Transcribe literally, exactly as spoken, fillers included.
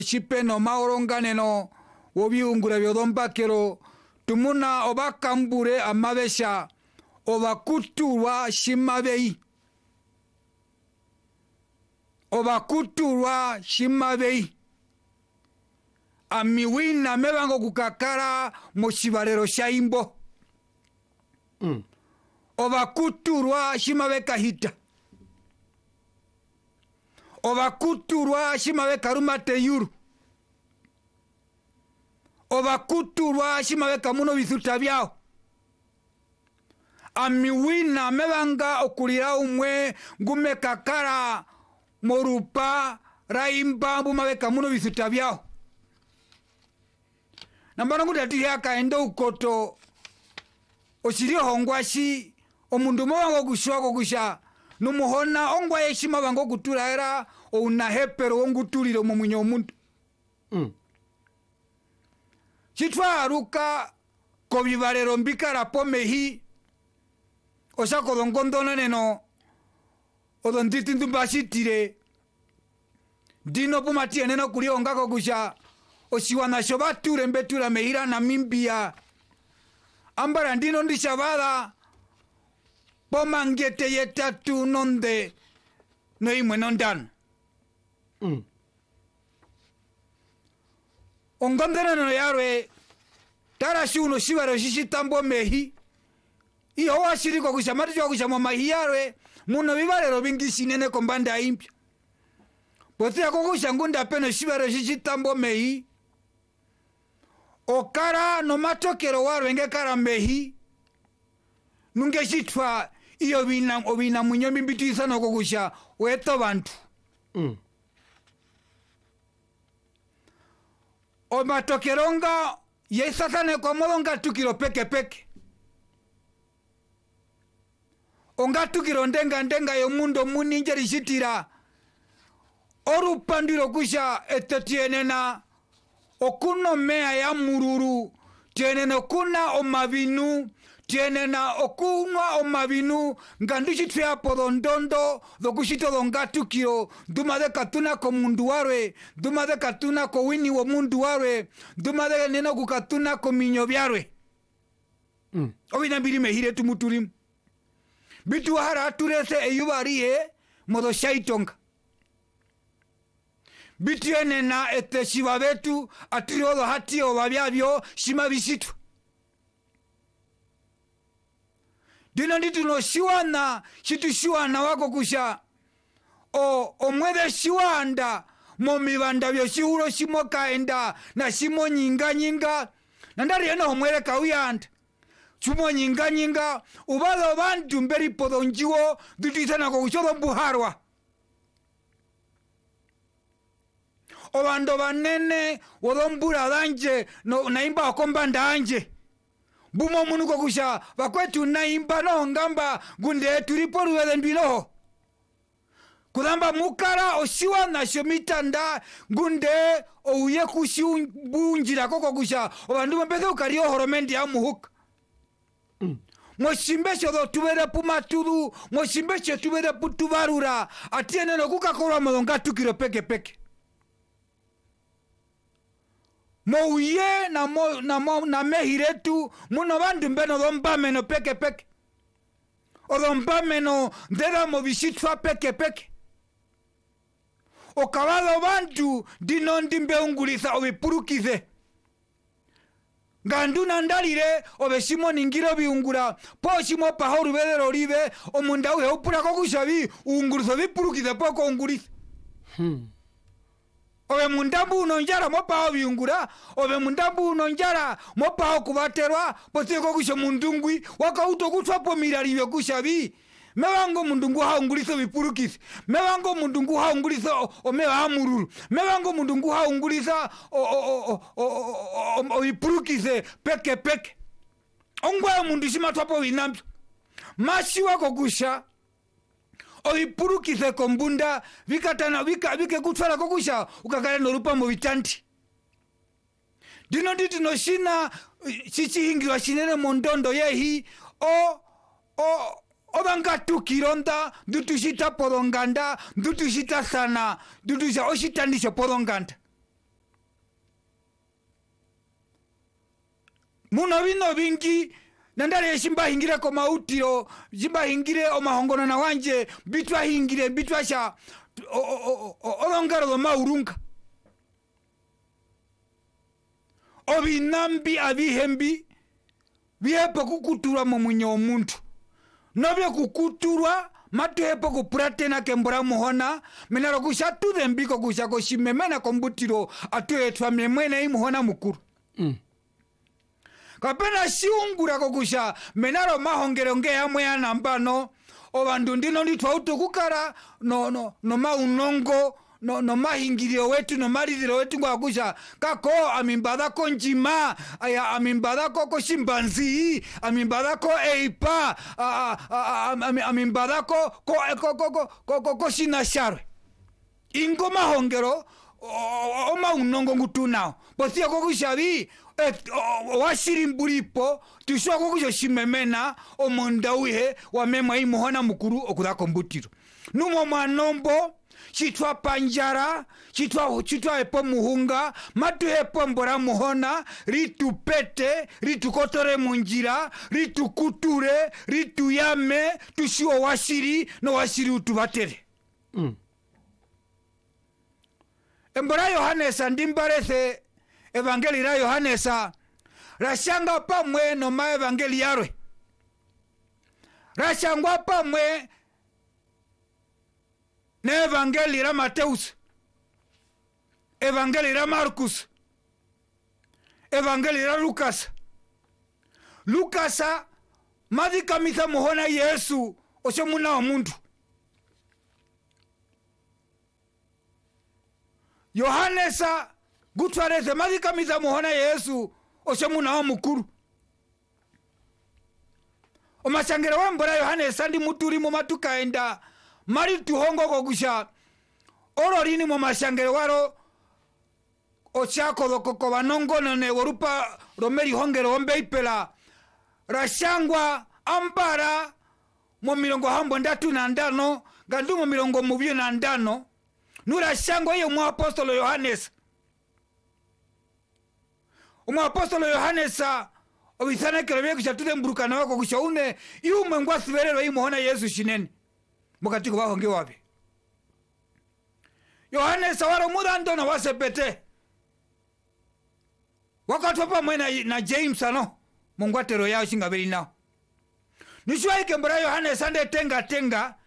shipeno maoronganeno wobiungura byodombakero tumuna obakambure amabesha obakuturwa shimabei obakuturwa shimabei amiwina mebango kukakara moshibalero shaimbo mm. obakuturwa shimabe kahita obakuturwa shimabe karumate yuru obakuturwa shimabe kamuno bisuta byao amiwina mebanga okulira umwe ngume kakara morupa raimba bumabe kamuno bisuta byao nambana ngudati yakaenda ukoto osiri hongwashi omundu mawango kushwako kusha numuhona ongwa yeshima bango kutura era ounahepero wongutuliro mu munyo omuntu mm. chitwa aruka kobibalero mbikara pomehi osako dongondono neno odonditi ndumbashitire dino pumatie neno kulio ngako kusha oshiwana shobature mbetura mehira na mimbia ambara ndino ndishabada pomangete yetatu nonde no imwe nondano mm. ongondene no yarwe tara shuno shibaro shishitambo mehi iyo washiriko kushamati cho kushamo mahi yarwe muno bibalero bingi nene kombanda impya potia kokusha ngunda peno shibaro shishitambo mehi okara no matokero warwe ngekara mehi nunge shitwa iyo bina obina munyo mimbitisa no kokusha weto bantu mm. o matokeronga yesatane kwa molonga tukiro peke peke onga tukiro ndenga ndenga yo mundo muninje rishitira orupandiro kusha etetienena okuno mea ya mururu tienena okuna omabinu tienena okunwa omabinu ngandishitwa podondondo dokushito dongatukiro dumade katuna ko mundu warwe dumade katuna ko wini wo mundu warwe dumade nena kukatuna ko minyo byarwe mm. obina biri mehire tumuturim bitu hara turese eyubariye modo shaitonga bitienena ete shibabetu atiriodo hatio babyabyo shima bisitu dino nditu no shiwana shitu shiwana wako kusha o omwede shiwanda momibanda byo shihuro shimo kaenda na shimo nyinga nyinga nandari eno omwede kauyanda chumo nyinga nyinga ubalo bantu mberi podonjiwo dutitana ko kuchodo mbuharwa obando banene wodombura danje no naimba okombanda anje bumo munuko kusha bakwetu naimba no ngamba gunde tulipo ruwele ndwilo kudamba mukara oshiwa na shomitanda gunde ouye kushi bunjira koko kusha obandu mbeze ukario horomendi ya muhuka mm. Moshimbesho do tubere pumaturu moshimbesho tubere putubarura atiene no kukakora molonga tukiro peke peke mouye na mo na mo na mehiretu muno bandu mbeno dombame no peke peke odombame no ndera mo bishitwa peke peke okabalo bantu dino ndimbe ungulisa obipurukize nganduna ndalire obeshimo ningiro biungura poshimo pahoru bedero ribe omunda uhe upura ko kushabi ungurizo bipurukize poko ungurisa hmm. Obe mundambu unonjara mopa biungura obe mundambu unonjara mopa kubaterwa poteko kusha mundungwi wakauto kutwapo miraribe kushabi mewango mundungu haunguliso bipurukisi mewango mundungu haunguliso omewa amururu mewango mundungu haungulisa o o o o bipurukise peke peke ongwa mundu shima twapo binambyo mashi wako kusha oipurukise kombunda vikatana vika vike kutwala kokusha ukakala norupa mu bitanti dino nditi no shina chichihingirwa shinene mondondo yehi o o obanga tukironda ndutushita podonganda ndutushita sana ndutusha oshitandisha podonganda muno bino bingi nandale shimba hingire ko mautiro jimba hingire o mahongono na wanje bitwa hingire bitwa sha olongaro do maurunga obinambi abihembi biepo kukuturwa mu munyo omuntu nobyo kukuturwa matuhepo kupratena kembora muhona menaro kushatu dembiko kushako shimemena kombutiro atuetwa memwene imuhona mukuru mm. Kapena shiungura kokusha menaro mahongero nge amwe ya nambano obandu ndino nditwa utukukara no no no maunongo no no mahingirio wetu no maridiro wetu kwa kusha kako amimbada ko njima aya amimbada ko ko shimbanzi amimbada ko eipa amimbada ko ko ko ko ko ko shinasharwe ingo mahongero o maunongo ngutunao bosia ko kushabi washirimburipo tushwa ko kusho shimemena o mondauhe wa memwa imuhona mukuru okuda kombutiro numo manombo chitwa panjara chitwa chitwa epo muhunga matu epo mbora muhona ritu pete ritu kotore munjira ritu kuture ritu yame tushiwo washiri no washiri utubatere mm. Embora Yohanesa ndimbarese evangeli ra Yohanesa rashanga pamwe no ma evangeli yarwe rashangwa pamwe ne evangeli ra Mateus evangeli ra Markus evangeli ra Lucas Lucasa madika mitha muhona Yesu osomuna omuntu Yohanesa gutwareze madika mitha muhona Yesu osomuna omukuru omashangero wambora Yohanesa ndi muturi mu matukaenda mari tuhongo kogusha ororini mu mashangero waro ochako dokoko banongo none worupa romeri hongero ombe ipela rashangwa ambara mu mirongo hambo ndatu na ndano gandu mu mirongo mubiri na ndano nurashangwa iyo mu apostolo Yohanesa umu apostolo Yohanesa obisana kerebe kushatule mburukana wako kushaune iyo mwengwa siberero imuhona Yesu shinene mukatiko bahonge wabe Yohanesa waro mudando na wasepete wakatopa mwena na James ano mungwatero yao shingabeli nao nishwa ikembora Yohanesa nde tenga tenga